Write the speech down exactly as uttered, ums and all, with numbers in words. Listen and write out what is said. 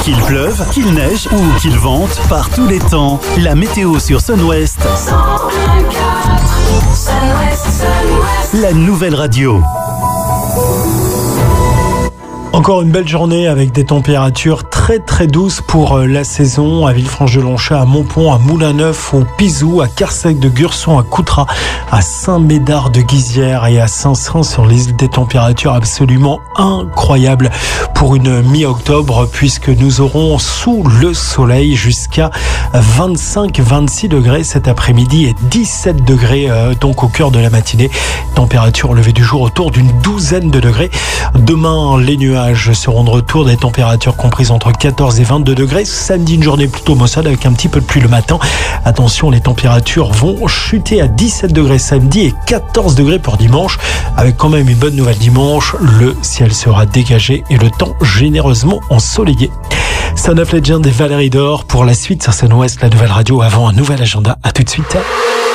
Qu'il pleuve, qu'il neige ou qu'il vente, par tous les temps, la météo sur Sun-Ouest. La nouvelle radio. Encore une belle journée avec des températures très très douces pour la saison à Villefranche-de-Longchat, à Montpont, à Moulin-Neuf, au Pizou, à Carsec de Gurson, à Coutras, à Saint-Médard de Guizière et à Saint-Saëns sur l'île. Des températures absolument incroyables pour une mi-octobre puisque nous aurons sous le soleil jusqu'à vingt-cinq à vingt-six degrés cet après-midi et dix-sept degrés euh, donc au cœur de la matinée. Température au lever du jour autour d'une douzaine de degrés. Demain, les nuages seront de retour, des températures comprises entre quatorze et vingt-deux degrés. Samedi, une journée plutôt maussade avec un petit peu de pluie le matin. Attention, les températures vont chuter à dix-sept degrés samedi et quatorze degrés pour dimanche. Avec quand même une bonne nouvelle dimanche, le ciel sera dégagé et le temps généreusement ensoleillé. Son of Legend et Valérie d'Or pour la suite sur Sun-Ouest, la nouvelle radio avant un nouvel agenda. À tout de suite.